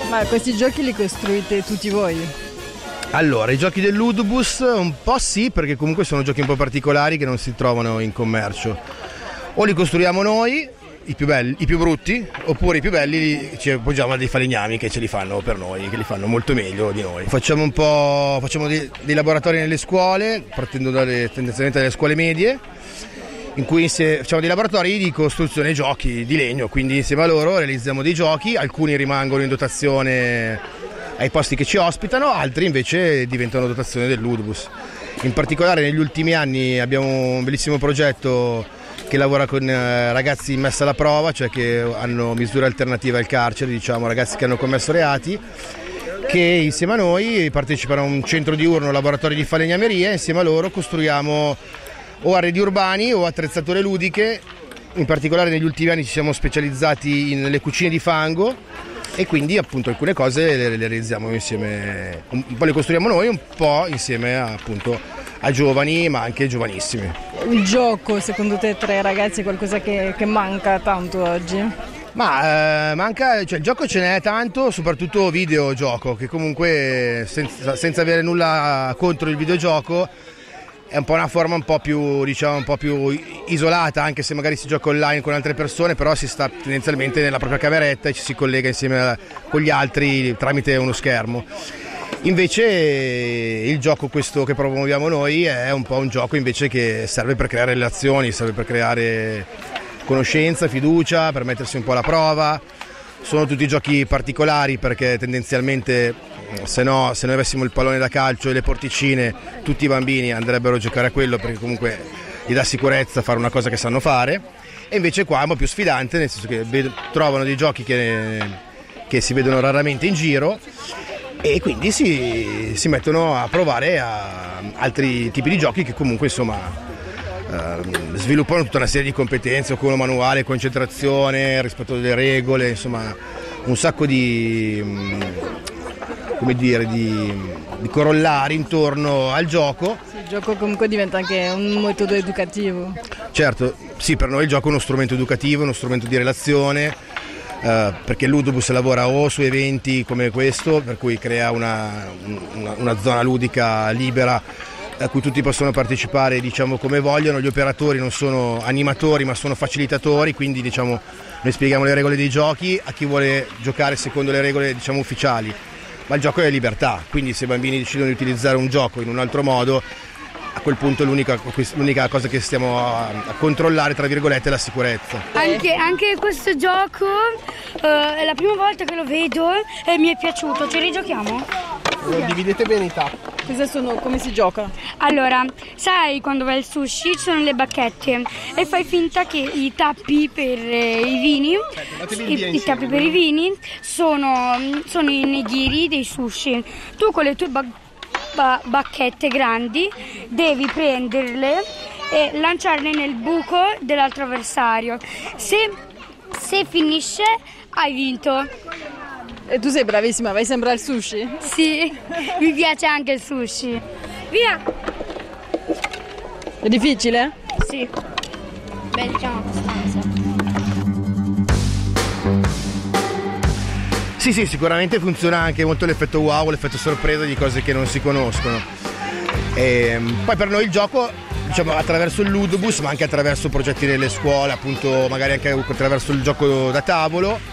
Ma questi giochi li costruite tutti voi? Allora, i giochi del Ludobus un po' sì, perché comunque sono giochi un po' particolari che non si trovano in commercio. O li costruiamo noi, i più belli, i più brutti, oppure i più belli ci appoggiamo a dei falegnami che ce li fanno per noi, che li fanno molto meglio di noi. Facciamo dei laboratori nelle scuole, partendo tendenzialmente dalle scuole medie, in cui facciamo dei laboratori di costruzione giochi di legno, quindi insieme a loro realizziamo dei giochi, alcuni rimangono in dotazione ai posti che ci ospitano, altri invece diventano dotazione del Ludobus. In particolare negli ultimi anni abbiamo un bellissimo progetto che lavora con ragazzi in messa alla prova, cioè che hanno misure alternative al carcere, diciamo ragazzi che hanno commesso reati, che insieme a noi partecipano a un centro diurno, laboratorio di falegnameria, e insieme a loro costruiamo o arredi urbani o attrezzature ludiche. In particolare negli ultimi anni ci siamo specializzati nelle cucine di fango e quindi appunto alcune cose le realizziamo insieme, un po' le costruiamo noi, un po' insieme appunto a giovani ma anche giovanissimi. Il gioco, secondo te, tra i ragazzi è qualcosa che manca tanto oggi? Ma manca, cioè il gioco ce n'è tanto, soprattutto videogioco, che comunque senza avere nulla contro il videogioco è un po' una forma un po' più, diciamo, un po' più isolata, anche se magari si gioca online con altre persone, però si sta tendenzialmente nella propria cameretta e ci si collega insieme con gli altri tramite uno schermo. Invece il gioco questo che promuoviamo noi è un po' un gioco invece che serve per creare relazioni, serve per creare conoscenza, fiducia, per mettersi un po' alla prova. Sono tutti giochi particolari perché tendenzialmente se noi avessimo il pallone da calcio e le porticine, tutti i bambini andrebbero a giocare a quello perché comunque gli dà sicurezza fare una cosa che sanno fare, e invece qua è un po' più sfidante, nel senso che trovano dei giochi che si vedono raramente in giro e quindi si mettono a provare a altri tipi di giochi che comunque insomma sviluppano tutta una serie di competenze, occulo manuale, concentrazione, rispetto delle regole, insomma un sacco di corollari intorno al gioco. Sì, il gioco comunque diventa anche un metodo educativo. Certo, sì, per noi il gioco è uno strumento educativo, uno strumento di relazione, perché il Ludobus lavora o su eventi come questo, per cui crea una zona ludica libera a cui tutti possono partecipare, diciamo, come vogliono. Gli operatori non sono animatori ma sono facilitatori, quindi diciamo noi spieghiamo le regole dei giochi a chi vuole giocare secondo le regole, diciamo, ufficiali, ma il gioco è libertà, quindi se i bambini decidono di utilizzare un gioco in un altro modo, a quel punto l'unica cosa che stiamo a controllare, tra virgolette, è la sicurezza. Anche questo gioco è la prima volta che lo vedo e mi è piaciuto. Ce li giochiamo? Dividete bene i tappi. Come si gioca? Allora, sai quando vai al sushi ci sono le bacchette e fai finta che i tappi per i vini, i tappi per i vini sono i nigiri dei sushi. Tu con le tue bacchette grandi devi prenderle e lanciarle nel buco dell'altro avversario. Se finisce hai vinto. E tu sei bravissima, vai sempre al sushi? Sì, mi piace anche il sushi. Via! È difficile? Sì. Beh, diciamo abbastanza. Sì, sicuramente funziona anche molto l'effetto wow, l'effetto sorpresa di cose che non si conoscono. Poi per noi il gioco, diciamo, attraverso il Ludobus, ma anche attraverso progetti nelle scuole, appunto magari anche attraverso il gioco da tavolo,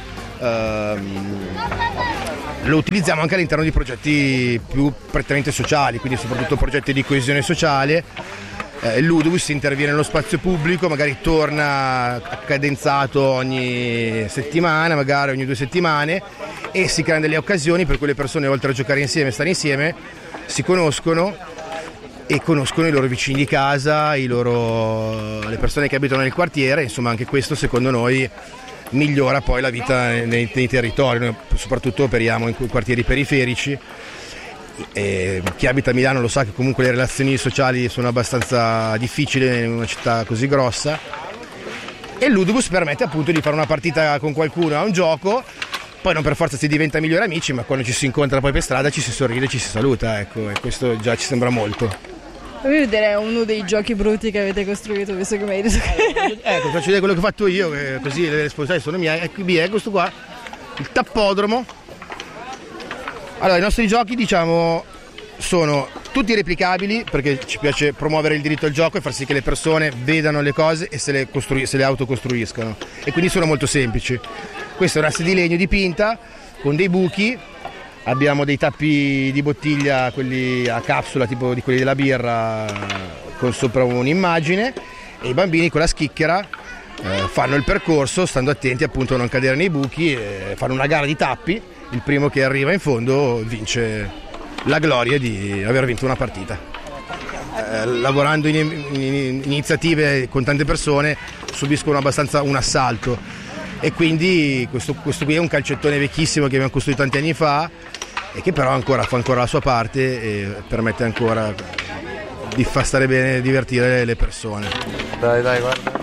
lo utilizziamo anche all'interno di progetti più prettamente sociali, quindi soprattutto progetti di coesione sociale. Il Ludobus interviene nello spazio pubblico, magari torna cadenzato ogni settimana, magari ogni 2 settimane, e si creano delle occasioni per cui le persone, oltre a giocare insieme, stare insieme, si conoscono e conoscono i loro vicini di casa, le persone che abitano nel quartiere. Insomma, anche questo secondo noi migliora poi la vita nei territori. Noi soprattutto operiamo in quartieri periferici e chi abita a Milano lo sa che comunque le relazioni sociali sono abbastanza difficili in una città così grossa, e il Ludobus permette appunto di fare una partita con qualcuno a un gioco. Poi non per forza si diventa migliori amici, ma quando ci si incontra poi per strada ci si sorride, ci si saluta, ecco, e questo già ci sembra molto. Fammi vedere uno dei giochi brutti che avete costruito, visto che mi hai detto che... Ecco, faccio vedere quello che ho fatto io, che così le responsabili sono mie. Ecco, questo qua, il tappodromo, Allora, i nostri giochi, diciamo, sono tutti replicabili, perché ci piace promuovere il diritto al gioco e far sì che le persone vedano le cose e se le autocostruiscano, e quindi sono molto semplici. Questo è un asse di legno dipinta con dei buchi, abbiamo dei tappi di bottiglia, quelli a capsula tipo di quelli della birra, con sopra un'immagine, e i bambini con la schicchera fanno il percorso stando attenti appunto a non cadere nei buchi, e fanno una gara di tappi. Il primo che arriva in fondo vince la gloria di aver vinto una partita. Lavorando in iniziative con tante persone subiscono abbastanza un assalto, e quindi questo qui è un calcettone vecchissimo che abbiamo costruito tanti anni fa e che però fa ancora la sua parte e permette ancora di far stare bene e divertire le persone. Dai, guarda.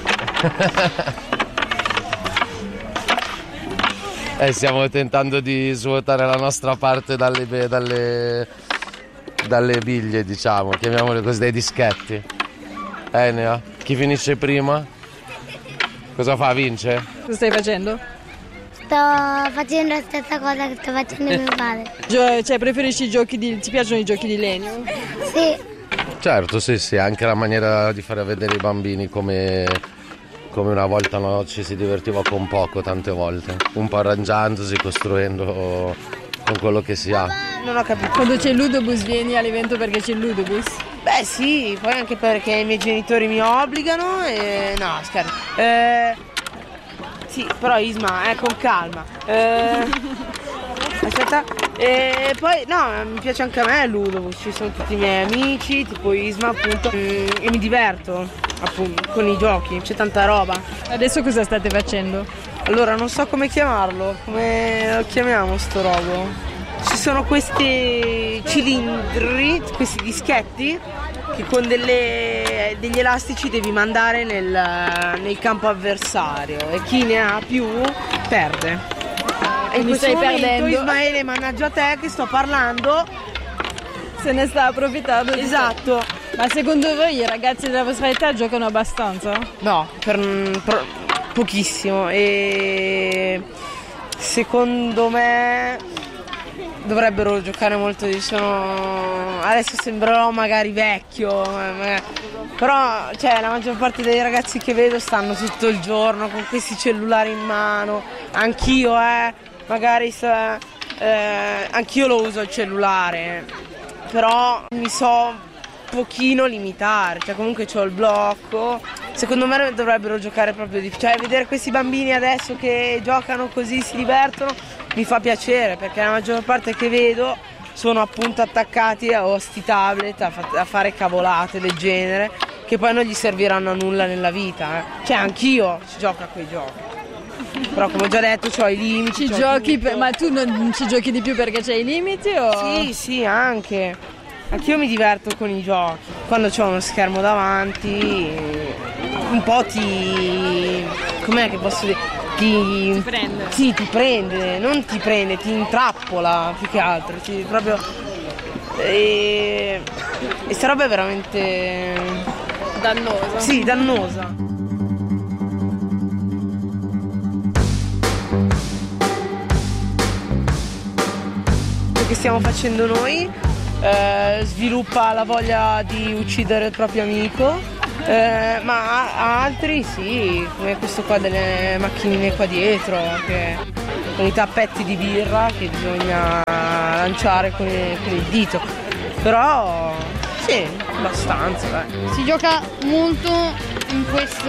Stiamo tentando di svuotare la nostra parte dalle biglie, diciamo, chiamiamole così, dai dischetti. Nea, chi finisce prima? Cosa fa? Vince? Cosa stai facendo? Sto facendo la stessa cosa che sto facendo mio padre. Cioè, preferisci ti piacciono i giochi di legno? Sì. Certo, sì, anche la maniera di fare vedere i bambini come una volta, no, ci si divertiva con poco tante volte, un po' arrangiandosi, costruendo con quello che si ha. Non ho capito. Quando c'è il Ludobus vieni all'evento perché c'è il Ludobus? Beh sì, poi anche perché i miei genitori mi obbligano e... no, scherzo. Sì, però Isma, con calma. Aspetta. E poi, no, mi piace anche a me il Ludobus, ci sono tutti i miei amici, tipo Isma appunto, e mi diverto appunto con i giochi, c'è tanta roba. Adesso cosa state facendo? Allora, non so come chiamarlo, come lo chiamiamo sto robo? Ci sono questi cilindri, questi dischetti che con degli elastici devi mandare nel campo avversario e chi ne ha più perde. E in questo momento perdendo. Ismaele, mannaggia te che sto parlando, se ne sta approfittando. Esatto. Ma secondo voi i ragazzi della vostra età giocano abbastanza? No, pochissimo, e secondo me dovrebbero giocare molto di più. Adesso sembrerò magari vecchio, però cioè, la maggior parte dei ragazzi che vedo stanno tutto il giorno con questi cellulari in mano. Anch'io magari anch'io lo uso il cellulare, però mi so pochino limitare, cioè comunque c'ho il blocco. Secondo me dovrebbero giocare proprio di più, cioè vedere questi bambini adesso che giocano così, si divertono, mi fa piacere, perché la maggior parte che vedo sono appunto attaccati a sti tablet a fare cavolate del genere che poi non gli serviranno a nulla nella vita. Cioè anch'io ci gioco a quei giochi, però come ho già detto c'ho i limiti. Ma tu non ci giochi di più perché c'hai i limiti o? Sì, anche. Anch'io mi diverto con i giochi. Quando c'ho uno schermo davanti, un po' com'è che posso dire? Ti prende. Sì, ti prende, non ti prende, ti intrappola più che altro. Proprio. E sta roba è veramente dannosa. Sì, dannosa. Quello che stiamo facendo noi sviluppa la voglia di uccidere il proprio amico, ma altri sì, come questo qua delle macchinine qua dietro, con i tappetti di birra che bisogna lanciare con il dito, però sì, abbastanza. Dai. Si gioca molto in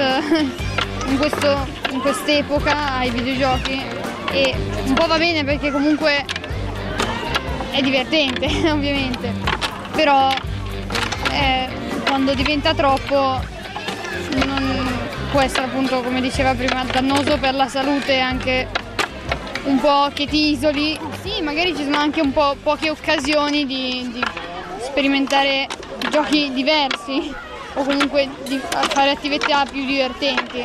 quest'epoca ai videogiochi e un po' va bene perché comunque è divertente ovviamente, però quando diventa troppo può essere appunto, come diceva prima, dannoso per la salute, anche un po' che ti isoli. Sì, magari ci sono anche un po' poche occasioni di sperimentare giochi diversi o comunque di fare attività più divertenti.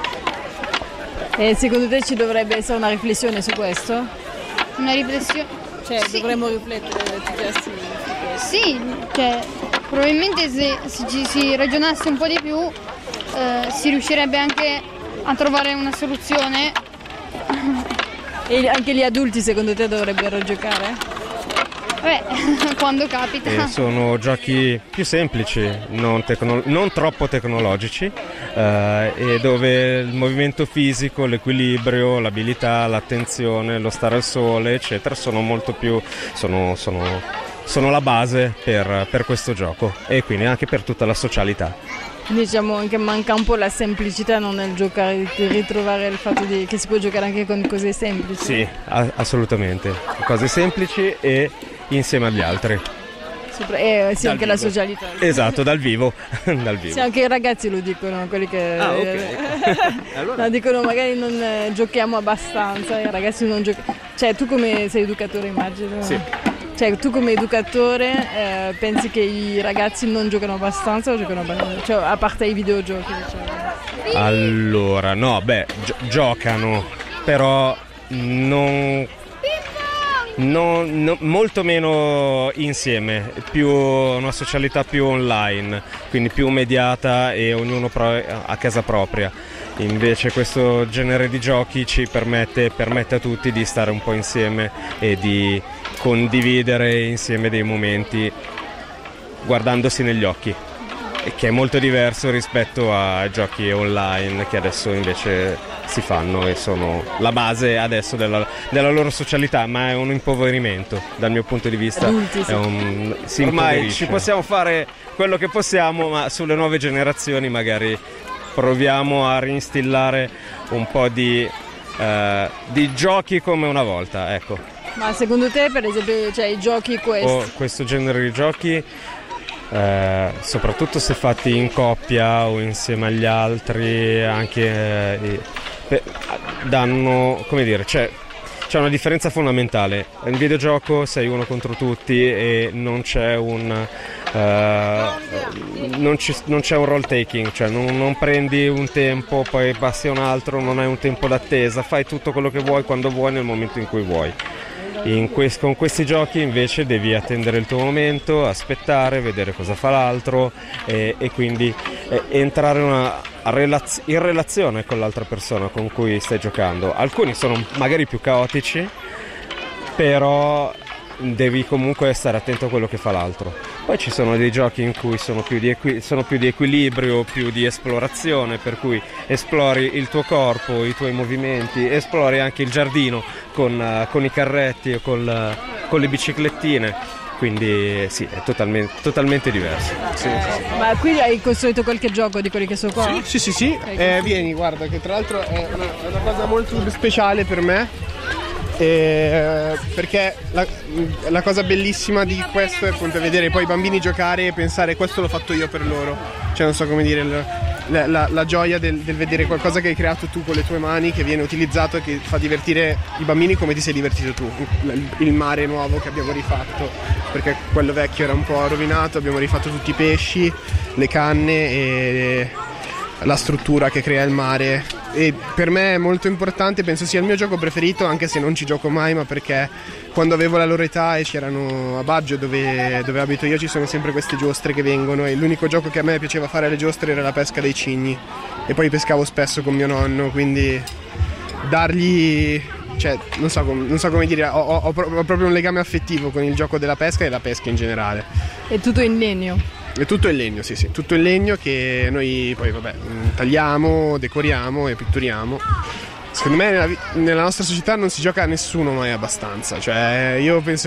E secondo te ci dovrebbe essere una riflessione su questo? Una riflessione? Cioè, sì. Dovremmo riflettere tutti assieme. Sì, cioè, probabilmente se si ragionasse un po' di più si riuscirebbe anche a trovare una soluzione. E anche gli adulti secondo te dovrebbero giocare? Quando capita. Sono giochi più semplici, non troppo tecnologici, e dove il movimento fisico, l'equilibrio, l'abilità, l'attenzione, lo stare al sole, eccetera, sono molto più sono la base per questo gioco, e quindi anche per tutta la socialità. Diciamo che manca un po' la semplicità, non nel giocare, di ritrovare il fatto che si può giocare anche con cose semplici. Sì, assolutamente, cose semplici e insieme agli altri. Sì, anche la socialità. Esatto, dal vivo. Sì, anche i ragazzi lo dicono, quelli che okay. Allora. no, dicono magari non giochiamo abbastanza, i ragazzi non giocano. Cioè, tu come sei educatore, immagino. Sì. Cioè, tu come educatore pensi che i ragazzi non giocano abbastanza o giocano abbastanza? Cioè, a parte i videogiochi, diciamo. Allora, no, giocano, però molto meno insieme, più una socialità più online, quindi più mediata e ognuno a casa propria. Invece questo genere di giochi ci permette a tutti di stare un po' insieme e di condividere insieme dei momenti guardandosi negli occhi, che è molto diverso rispetto ai giochi online che adesso invece si fanno e sono la base adesso della loro socialità, ma è un impoverimento dal mio punto di vista. Ormai ci possiamo fare quello che possiamo, ma sulle nuove generazioni magari proviamo a reinstillare un po' di giochi come una volta, ecco. Ma secondo te, per esempio, cioè, i giochi questo genere di giochi, soprattutto se fatti in coppia o insieme agli altri, anche danno, come dire, c'è una differenza fondamentale. In videogioco sei uno contro tutti e non c'è un role taking, cioè non prendi un tempo, poi passi a un altro, non hai un tempo d'attesa, fai tutto quello che vuoi quando vuoi nel momento in cui vuoi. Con questi giochi invece devi attendere il tuo momento, aspettare, vedere cosa fa l'altro e quindi entrare in relazione con l'altra persona con cui stai giocando. Alcuni sono magari più caotici, però devi comunque stare attento a quello che fa l'altro. Poi ci sono dei giochi in cui sono più di equilibrio, più di esplorazione, per cui esplori il tuo corpo, i tuoi movimenti, esplori anche il giardino con i carretti o con le biciclettine. Quindi sì, è totalmente diverso. Sì. Ma qui hai costruito qualche gioco di quelli che sono qua? Sì. Vieni, guarda, che tra l'altro è una cosa molto speciale per me. Perché la cosa bellissima di questo è appunto vedere poi i bambini giocare e pensare questo l'ho fatto io per loro, cioè non so come dire, la gioia del vedere qualcosa che hai creato tu con le tue mani, che viene utilizzato e che fa divertire i bambini come ti sei divertito tu. Il mare nuovo che abbiamo rifatto, perché quello vecchio era un po' rovinato, abbiamo rifatto tutti i pesci, le canne e la struttura che crea il mare, e per me è molto importante, penso sia il mio gioco preferito, anche se non ci gioco mai, ma perché quando avevo la loro età e c'erano a Baggio dove abito io ci sono sempre queste giostre che vengono, e l'unico gioco che a me piaceva fare alle giostre era la pesca dei cigni, e poi pescavo spesso con mio nonno, quindi dargli, cioè non so come dire, ho proprio un legame affettivo con il gioco della pesca e la pesca in generale. È tutto in legno? È tutto in legno, sì, tutto in legno che noi poi tagliamo, decoriamo e pitturiamo. Secondo me nella nostra società non si gioca a nessuno mai abbastanza, cioè io penso